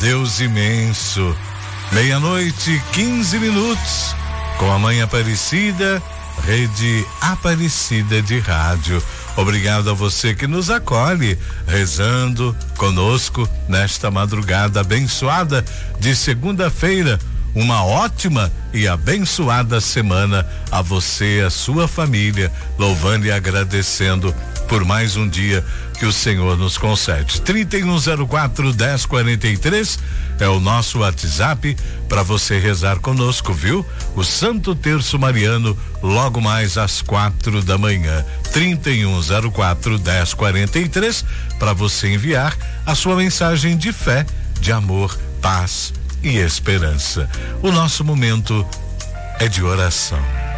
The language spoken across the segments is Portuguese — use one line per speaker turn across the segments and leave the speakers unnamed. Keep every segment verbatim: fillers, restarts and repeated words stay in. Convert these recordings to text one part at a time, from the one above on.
Deus imenso. Meia-noite, quinze minutos, com a Mãe Aparecida, Rede Aparecida de Rádio. Obrigado a você que nos acolhe, rezando conosco nesta madrugada abençoada de segunda-feira. Uma ótima e abençoada semana a você e a sua família, louvando e agradecendo por mais um dia que o Senhor nos concede. trinta e um zero quatro, dez quarenta e três é o nosso WhatsApp para você rezar conosco, viu? O Santo Terço Mariano, logo mais às quatro da manhã. trinta e um zero quatro, dez quarenta e três para você enviar a sua mensagem de fé, de amor, paz e esperança. O nosso momento é de oração.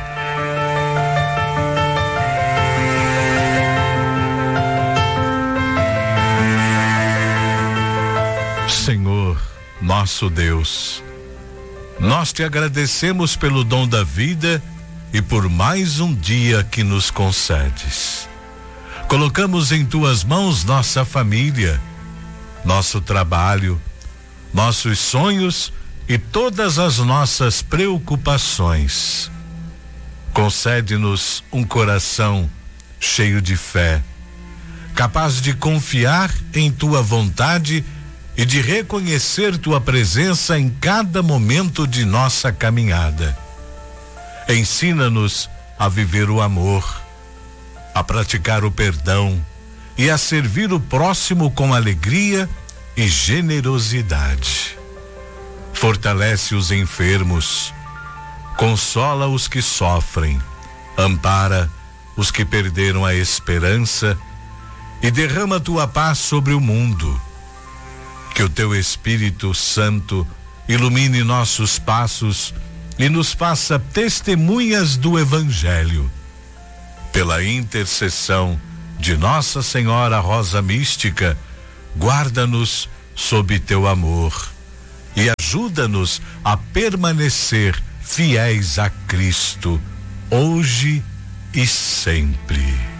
Senhor, nosso Deus, nós te agradecemos pelo dom da vida e por mais um dia que nos concedes. Colocamos em tuas mãos nossa família, nosso trabalho, nossos sonhos e todas as nossas preocupações. Concede-nos um coração cheio de fé, capaz de confiar em tua vontade e de reconhecer tua presença em cada momento de nossa caminhada. Ensina-nos a viver o amor, a praticar o perdão e a servir o próximo com alegria e generosidade. Fortalece os enfermos, consola os que sofrem, ampara os que perderam a esperança e derrama tua paz sobre o mundo. Que o teu Espírito Santo ilumine nossos passos e nos faça testemunhas do Evangelho. Pela intercessão de Nossa Senhora Rosa Mística, guarda-nos sob teu amor e ajuda-nos a permanecer fiéis a Cristo, hoje e sempre.